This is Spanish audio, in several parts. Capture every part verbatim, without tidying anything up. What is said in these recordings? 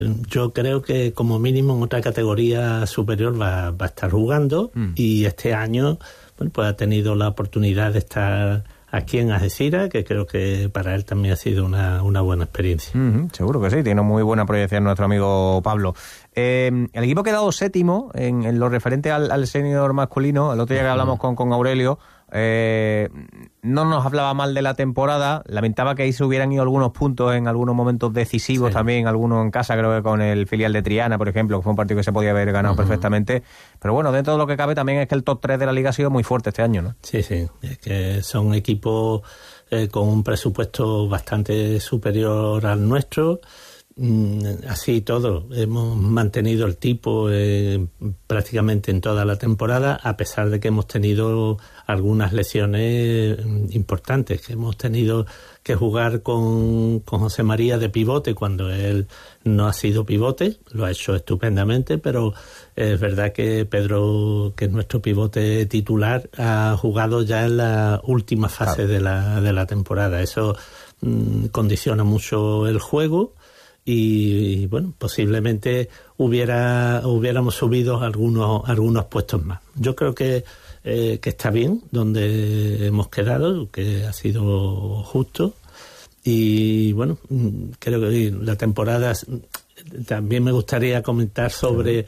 Yo creo que como mínimo en otra categoría superior va, va a estar jugando mm. y este año bueno, pues ha tenido la oportunidad de estar aquí en Algeciras, que creo que para él también ha sido una, una buena experiencia. Mm-hmm, seguro que sí, tiene muy buena proyección nuestro amigo Pablo. Eh, el equipo ha quedado séptimo en, en lo referente al, al senior masculino. El otro día que hablamos con, con Aurelio, eh, no nos hablaba mal de la temporada, lamentaba que ahí se hubieran ido algunos puntos en algunos momentos decisivos, sí. También algunos en casa, creo que con el filial de Triana, por ejemplo, que fue un partido que se podía haber ganado uh-huh. perfectamente, pero bueno, dentro de lo que cabe también es que el top tres de la Liga ha sido muy fuerte este año, ¿no? Sí, sí, es que son equipos eh, con un presupuesto bastante superior al nuestro. Así todo, hemos mantenido el tipo eh, prácticamente en toda la temporada, a pesar de que hemos tenido algunas lesiones importantes, que hemos tenido que jugar con, con José María de pivote cuando él no ha sido pivote, lo ha hecho estupendamente, pero es verdad que Pedro, que es nuestro pivote titular, ha jugado ya en la última fase claro. de la, de la temporada. Eso mmm, condiciona mucho el juego. Y bueno, posiblemente hubiera hubiéramos subido algunos algunos puestos más. Yo creo que eh, que está bien donde hemos quedado, que ha sido justo y bueno, creo que la temporada también me gustaría comentar sobre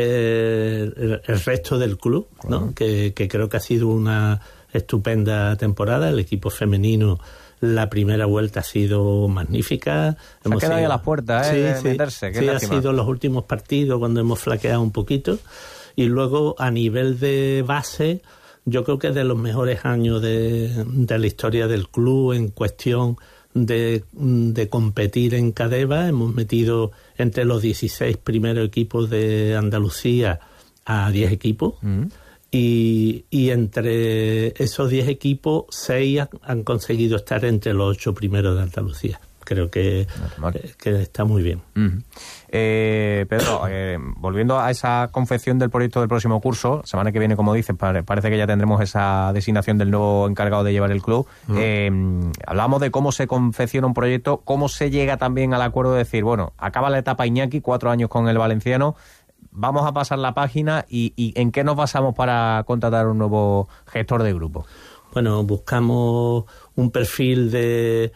eh, el, el resto del club, ¿no? Que, que creo que ha sido una estupenda temporada. El equipo femenino, la primera vuelta ha sido magnífica. Se hemos ha quedado sido... ahí a las puertas, ¿eh? Sí, de sí, meterse. Qué sí, lástima. Ha sido los últimos partidos cuando hemos flaqueado un poquito. Y luego, a nivel de base, yo creo que es de los mejores años de, de la historia del club en cuestión de, de competir en Cadeva. Hemos metido entre los dieciséis primeros equipos de Andalucía a diez equipos. Mm. Y, y entre esos diez equipos, seis han, han conseguido estar entre los ocho primeros de Andalucía. Creo que, eh, que está muy bien. Uh-huh. Eh, Pedro, eh, volviendo a esa confección del proyecto del próximo curso, semana que viene, como dices, pare, parece que ya tendremos esa designación del nuevo encargado de llevar el club. Uh-huh. Eh, hablamos de cómo se confecciona un proyecto, cómo se llega también al acuerdo de decir, bueno, acaba la etapa Iñaki, cuatro años con el valenciano, vamos a pasar la página y, y ¿en qué nos basamos para contratar un nuevo gestor de grupo? Bueno, buscamos un perfil de,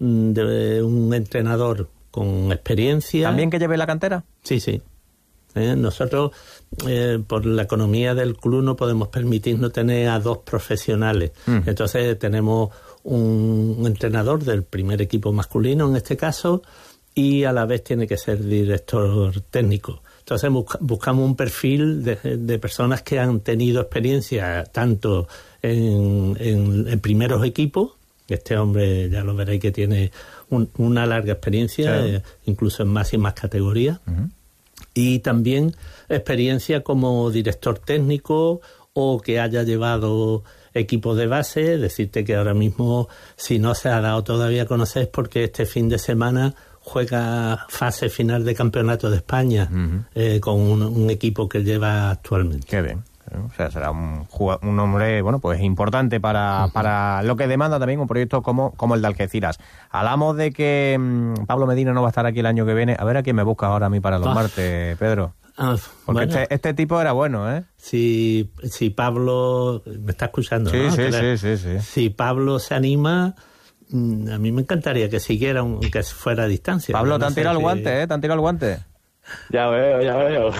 de un entrenador con experiencia. ¿También que lleve la cantera? Sí, sí. Eh, nosotros, eh, por la economía del club, no podemos permitirnos tener a dos profesionales. Mm. Entonces tenemos un, un entrenador del primer equipo masculino, en este caso, y a la vez tiene que ser director técnico. Entonces busca, buscamos un perfil de, de personas que han tenido experiencia tanto en, en, en primeros equipos. Este hombre, ya lo veréis, que tiene un, una larga experiencia, sí. eh, incluso en máximas categorías. Uh-huh. Y también experiencia como director técnico o que haya llevado equipos de base. Decirte que ahora mismo, si no se ha dado todavía a conocer, es porque este fin de semana juega fase final de Campeonato de España uh-huh. eh, con un, un equipo que lleva actualmente. Qué bien. O sea, será un, un hombre, bueno, pues importante para, uh-huh. para lo que demanda también un proyecto como, como el de Algeciras. Hablamos de que mmm, Pablo Medina no va a estar aquí el año que viene. A ver a quién me busca ahora a mí para los ah. martes, Pedro. Ah, Porque bueno, este, este tipo era bueno, ¿eh? Si, si Pablo... Me está escuchando, sí, ¿no? Sí, sí, sí, sí. Si Pablo se anima... A mí me encantaría que siguiera, aunque fuera a distancia. Pablo, te han tirado el guante, ¿eh? Te han tirado el guante. Ya veo, ya veo.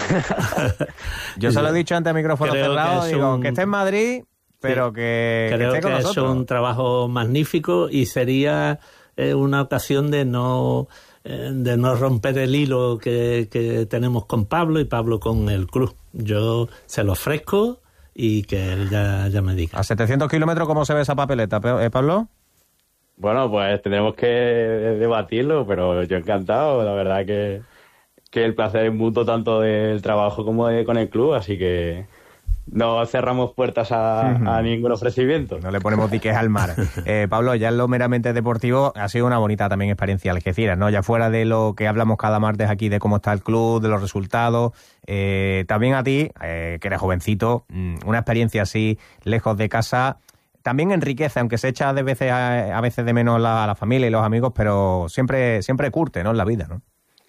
Yo se lo he dicho antes, micrófono Creo cerrado, que digo, un... que esté en Madrid, pero sí. que, Creo que esté con que nosotros. es un trabajo magnífico y sería eh, una ocasión de no eh, de no romper el hilo que, que tenemos con Pablo y Pablo con el club. Yo se lo ofrezco y que él ya, ya me diga. ¿A setecientos kilómetros cómo se ve esa papeleta, eh, Pablo? Bueno, pues tendremos que debatirlo, pero yo encantado, la verdad que, que el placer es mutuo tanto del trabajo como de, con el club, así que no cerramos puertas a, a ningún ofrecimiento. No le ponemos diques al mar. Eh, Pablo, ya en lo meramente deportivo ha sido una bonita también experiencia Algeciras, ¿no? Ya fuera de lo que hablamos cada martes aquí de cómo está el club, de los resultados, eh, también a ti, eh, que eres jovencito, una experiencia así, lejos de casa... También enriquece, aunque se echa de veces a, a veces de menos la, a la familia y los amigos, pero siempre siempre curte, ¿no? En la vida, ¿no?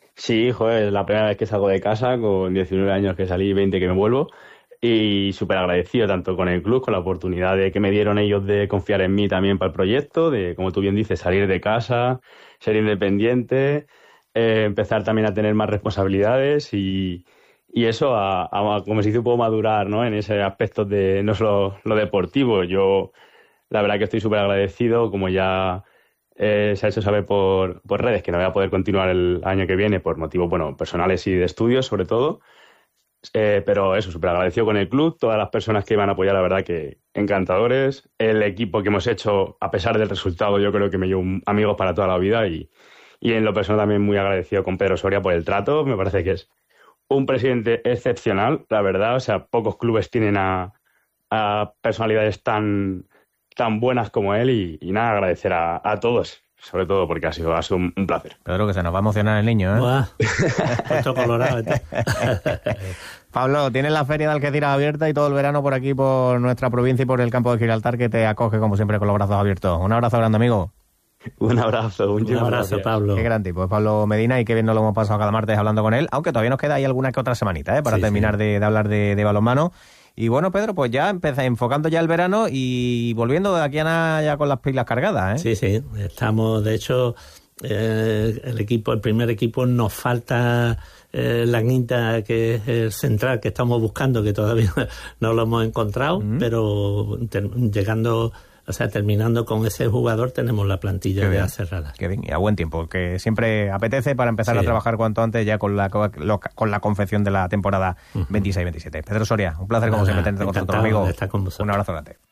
Sí, joder, es la primera vez que salgo de casa, con diecinueve años que salí, veinte que me vuelvo, y súper agradecido tanto con el club, con la oportunidad de que me dieron ellos de confiar en mí también para el proyecto, de, como tú bien dices, salir de casa, ser independiente, eh, empezar también a tener más responsabilidades y, y eso, a, a, como se dice, puedo madurar, ¿no? En ese aspecto de no solo lo deportivo. Yo, la verdad que estoy súper agradecido, como ya eh, se ha hecho saber por, por redes, que no voy a poder continuar el año que viene por motivos, bueno, personales y de estudios, sobre todo. Eh, pero eso, súper agradecido con el club, todas las personas que iban a apoyar, la verdad que encantadores. El equipo que hemos hecho, a pesar del resultado, yo creo que me llevo amigos para toda la vida y, y en lo personal también muy agradecido con Pedro Soria por el trato. Me parece que es un presidente excepcional, la verdad. O sea, pocos clubes tienen a, a personalidades tan, tan buenas como él y, y nada, agradecer a, a todos. Sobre todo porque ha sido, ha sido un, un placer. Pedro, que se nos va a emocionar el niño, ¿eh? Buah, puesto colorado. Pablo, tienes la feria de Algeciras abierta y todo el verano por aquí, por nuestra provincia y por el campo de Gibraltar, que te acoge como siempre con los brazos abiertos. Un abrazo grande, amigo. Un abrazo, un, un abrazo, gracias. Pablo. Qué gran tipo, es Pablo Medina, y qué bien nos lo hemos pasado cada martes hablando con él, aunque todavía nos queda ahí alguna que otra semanita, ¿eh? Para sí, terminar sí. De, de hablar de, de balonmano. Y bueno, Pedro, pues ya empezó enfocando ya el verano y volviendo de aquí a nada ya con las pilas cargadas, ¿eh? Sí, sí, estamos, de hecho, eh, el equipo, el primer equipo, nos falta eh, la quinta, que es el central que estamos buscando, que todavía no lo hemos encontrado, uh-huh. pero ter, llegando... O sea, terminando con ese jugador, tenemos la plantilla ya cerrada. Qué bien, y a buen tiempo, que siempre apetece para empezar sí. a trabajar cuanto antes ya con la con la confección de la temporada uh-huh. veintiséis veintisiete. Pedro Soria, un placer como Nada, siempre tenerte con nosotros, amigo. Con un abrazo grande.